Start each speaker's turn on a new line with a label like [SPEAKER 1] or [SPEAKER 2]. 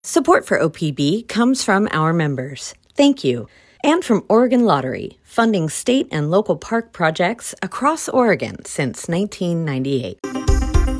[SPEAKER 1] Support for OPB comes from our members. Thank you. And from Oregon Lottery, funding state and local park projects across Oregon since 1998.